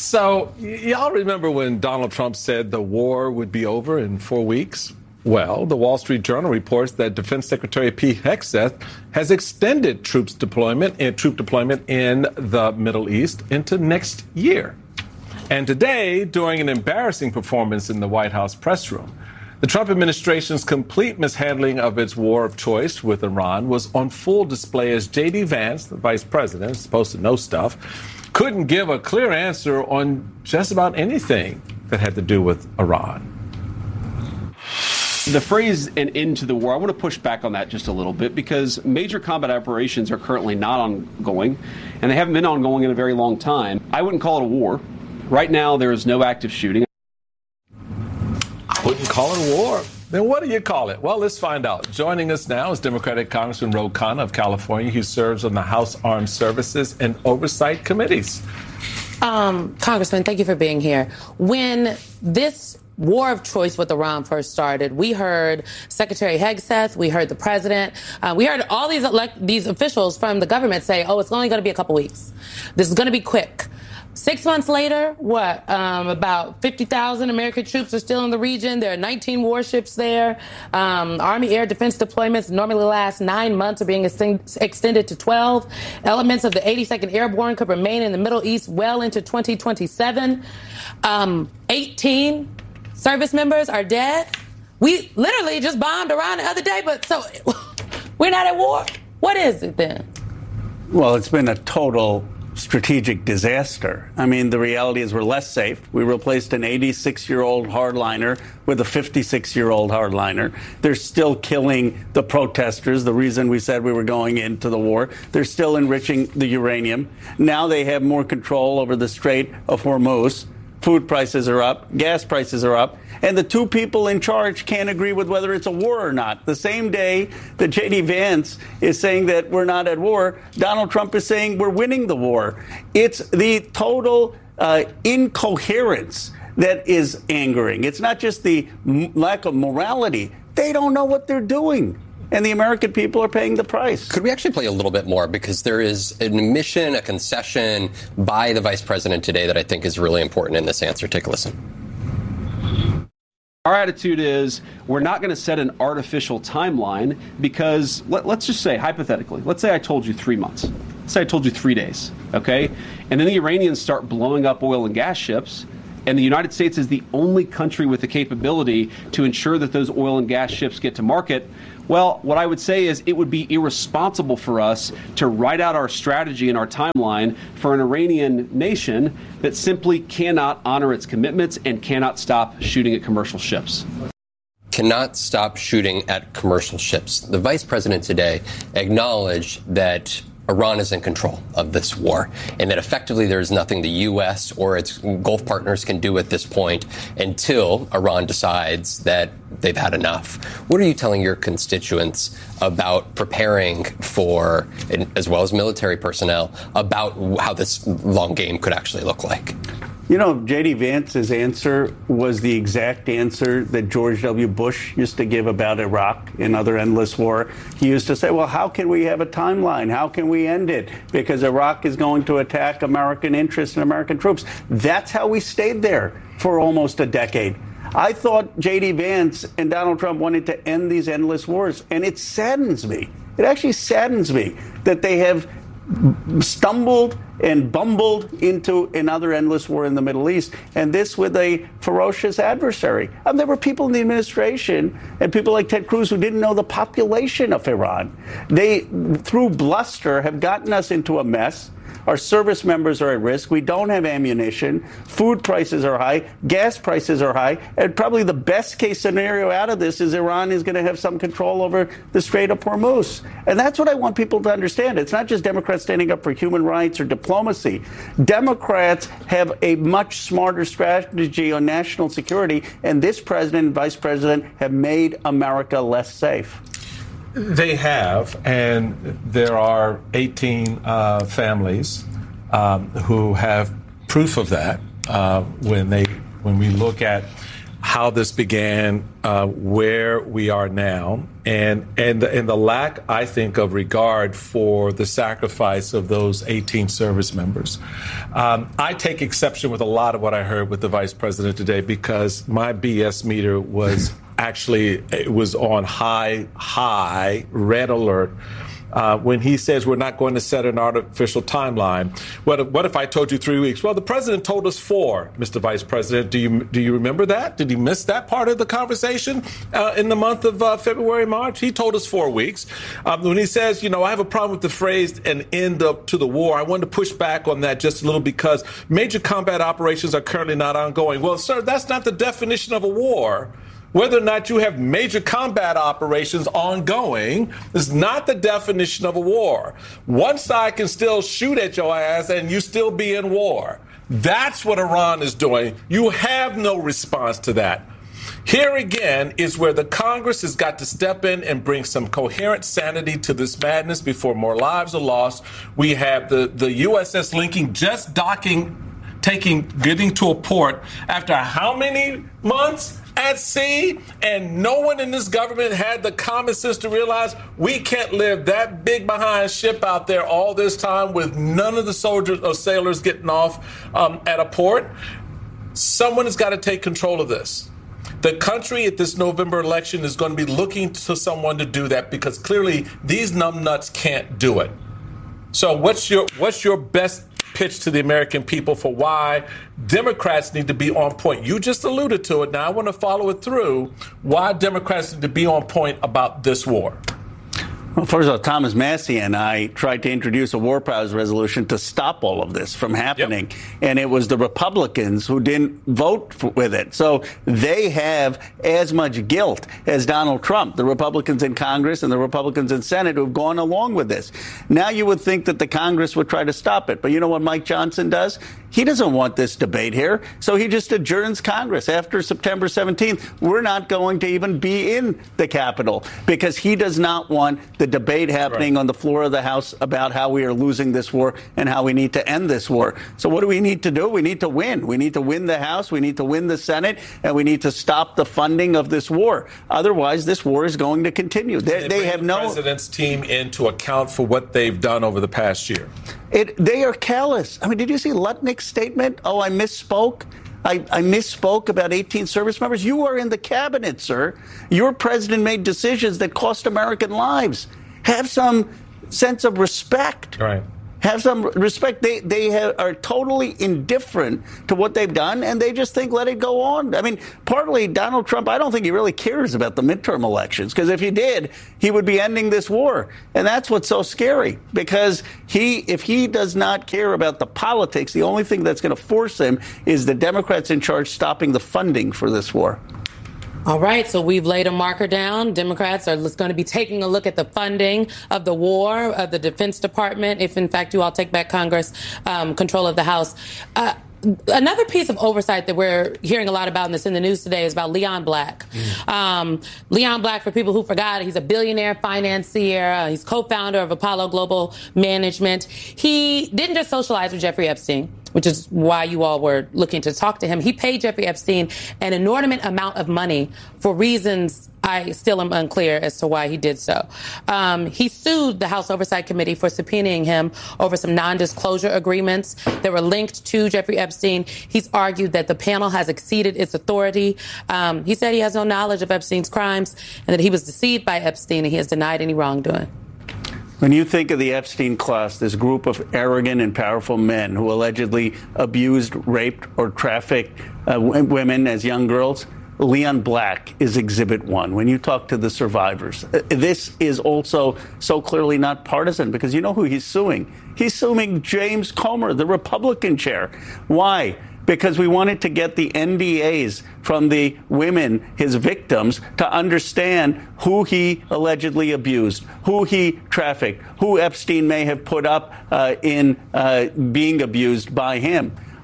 So, y'all remember when Donald Trump said the war would be over in 4 weeks? Well, the Wall Street Journal reports that Defense Secretary Pete Hegseth has extended troop deployment in the Middle East into next year. And today, during an embarrassing performance in the White House press room, the Trump administration's complete mishandling of its war of choice with Iran was on full display as J.D. Vance, the vice president, supposed to know stuff, couldn't give a clear answer on just about anything that had to do with Iran. The phrase "an end to the war," I want to push back on that just a little bit because major combat operations are currently not ongoing, and they haven't been ongoing in a very long time. I wouldn't call it a war. Right now, there is no active shooting. I wouldn't call it a war. Then what do you call it? Well, let's find out. Joining us now is Democratic Congressman Ro Khanna of California, who serves on the House Armed Services and Oversight Committees. Congressman, thank you for being here. When this war of choice with Iran first started, we heard Secretary Hegseth, we heard the president, we heard all these officials from the government say, oh, it's only going to be a couple weeks. This is going to be quick. 6 months later, about 50,000 American troops are still in the region. There are 19 warships there. Army air defense deployments normally last 9 months are being extended to 12. Elements of the 82nd Airborne could remain in the Middle East well into 2027. 18 service members are dead. We literally just bombed Iran the other day, but so we're not at war. What is it then? Well, it's been a total strategic disaster. I mean, the reality is we're less safe. We replaced an 86-year-old hardliner with a 56-year-old hardliner. They're still killing the protesters, the reason we said we were going into the war. They're still enriching the uranium. Now they have more control over the Strait of Hormuz. Food prices are up, gas prices are up, and the two people in charge can't agree with whether it's a war or not. The same day that J.D. Vance is saying that we're not at war, Donald Trump is saying we're winning the war. It's the total incoherence that is angering. It's not just the lack of morality. They don't know what they're doing. And the American people are paying the price. Could we actually play a little bit more? Because there is an admission, a concession by the vice president today that I think is really important in this answer. Take a listen. Our attitude is we're not going to set an artificial timeline because let's just say, hypothetically, let's say I told you 3 months. Let's say I told you 3 days, okay? And then the Iranians start blowing up oil and gas ships. And the United States is the only country with the capability to ensure that those oil and gas ships get to market. Well, what I would say is it would be irresponsible for us to write out our strategy and our timeline for an Iranian nation that simply cannot honor its commitments and cannot stop shooting at commercial ships. Cannot stop shooting at commercial ships. The vice president today acknowledged that Iran is in control of this war, and that effectively there is nothing the U.S. or its Gulf partners can do at this point until Iran decides that they've had enough. What are you telling your constituents about preparing for, as well as military personnel, about how this long game could actually look like? You know, J.D. Vance's answer was the exact answer that George W. Bush used to give about Iraq and other endless war. He used to say, well, how can we have a timeline? How can we end it? Because Iraq is going to attack American interests and American troops. That's how we stayed there for almost a decade. I thought J.D. Vance and Donald Trump wanted to end these endless wars, and it saddens me. It actually saddens me that they have stumbled and bumbled into another endless war in the Middle East, and this with a ferocious adversary. There were people in the administration and people like Ted Cruz who didn't know the population of Iran. They, through bluster, have gotten us into a mess. Our service members are at risk. We don't have ammunition. Food prices are high. Gas prices are high. And probably the best case scenario out of this is Iran is going to have some control over the Strait of Hormuz. And that's what I want people to understand. It's not just Democrats standing up for human rights or diplomacy. Democrats have a much smarter strategy on national security. And this president and vice president have made America less safe. They have, and there are 18 families who have proof of that. When we look at how this began, where we are now, and the lack, I think, of regard for the sacrifice of those 18 service members. I take exception with a lot of what I heard with the vice president today because my BS meter was it was on high red alert. When he says we're not going to set an artificial timeline. What if I told you 3 weeks? Well, the president told us 4, Mr. Vice President. Do you remember that? Did he miss that part of the conversation in the month of February, March? He told us 4 weeks. When he says, I have a problem with the phrase an end to the war, I wanted to push back on that just a little because major combat operations are currently not ongoing. Well, sir, that's not the definition of a war. Whether or not you have major combat operations ongoing is not the definition of a war. One side can still shoot at your ass and you still be in war. That's what Iran is doing. You have no response to that. Here again is where the Congress has got to step in and bring some coherent sanity to this madness before more lives are lost. We have the USS Lincoln just getting to a port after how many months at sea, and no one in this government had the common sense to realize we can't live that big behind ship out there all this time with none of the soldiers or sailors getting off at a port. Someone has got to take control of this. The country at this November election is going to be looking to someone to do that because clearly these numbnuts can't do it. So what's your best pitch to the American people for why Democrats need to be on point? You just alluded to it. Now I want to follow it through. Why Democrats need to be on point about this war? Well, first of all, Thomas Massie and I tried to introduce a war powers resolution to stop all of this from happening. Yep. And it was the Republicans who didn't vote with it. So they have as much guilt as Donald Trump, the Republicans in Congress and the Republicans in Senate who've gone along with this. Now you would think that the Congress would try to stop it. But you know what Mike Johnson does? He doesn't want this debate here. So he just adjourns Congress. After September 17th, we're not going to even be in the Capitol because he does not want the debate happening on the floor of the House about how we are losing this war and how we need to end this war. So what do we need to do? We need to win. We need to win the House. We need to win the Senate. And we need to stop the funding of this war. Otherwise, this war is going to continue. They have no president's team in to account for what they've done over the past year. They are callous. I mean, did you see Lutnick's statement? Oh, I misspoke. I misspoke about 18 service members. You are in the cabinet, sir. Your president made decisions that cost American lives. Have some sense of respect. Right. Have some respect. They are totally indifferent to what they've done, and they just think, let it go on. I mean, partly Donald Trump, I don't think he really cares about the midterm elections, because if he did, he would be ending this war. And that's what's so scary, because if he does not care about the politics, the only thing that's going to force him is the Democrats in charge stopping the funding for this war. All right, so we've laid a marker down. Democrats are going to be taking a look at the funding of the war, of the Defense Department, if in fact you all take back Congress, control of the House. Another piece of oversight that we're hearing a lot about in the news today is about Leon Black. Leon Black, for people who forgot, he's a billionaire financier. He's co-founder of Apollo Global Management. He didn't just socialize with Jeffrey Epstein, which is why you all were looking to talk to him. He paid Jeffrey Epstein an inordinate amount of money for reasons I still am unclear as to why he did so. He sued the House Oversight Committee for subpoenaing him over some non-disclosure agreements that were linked to Jeffrey Epstein. He's argued that the panel has exceeded its authority. He said he has no knowledge of Epstein's crimes and that he was deceived by Epstein, and he has denied any wrongdoing. When you think of the Epstein class, this group of arrogant and powerful men who allegedly abused, raped, or trafficked women as young girls, Leon Black is Exhibit 1. When you talk to the survivors, this is also so clearly not partisan, because you know who he's suing? He's suing James Comer, the Republican chair. Why? Because we wanted to get the NDAs from the women, his victims, to understand who he allegedly abused, who he trafficked, who Epstein may have put up in being abused by him.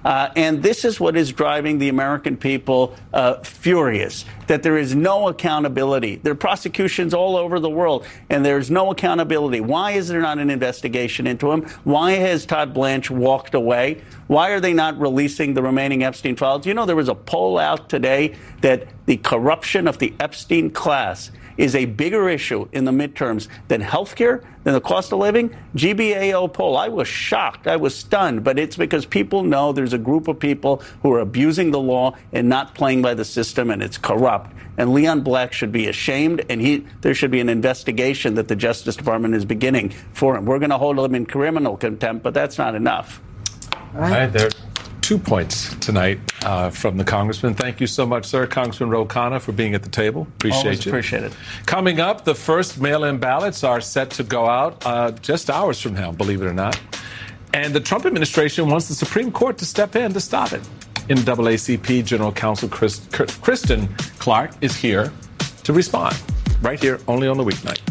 And this is what is driving the American people furious, that there is no accountability. There are prosecutions all over the world, and there's no accountability. Why is there not an investigation into him? Why has Todd Blanche walked away? Why are they not releasing the remaining Epstein files? You know, there was a poll out today that the corruption of the Epstein class is a bigger issue in the midterms than health care, than the cost of living. GBAO poll. I was shocked. I was stunned. But it's because people know there's a group of people who are abusing the law and not playing by the system, and it's corrupt. And Leon Black should be ashamed, and there should be an investigation that the Justice Department is beginning for him. We're going to hold him in criminal contempt, but that's not enough. All right, there are 2 points tonight from the Congressman. Thank you so much, sir. Congressman Ro Khanna, for being at the table. Always appreciate it. Coming up, the first mail-in ballots are set to go out just hours from now, believe it or not. And the Trump administration wants the Supreme Court to step in to stop it. NAACP General Counsel Kristen Clarke is here to respond, right here, only on the weeknight.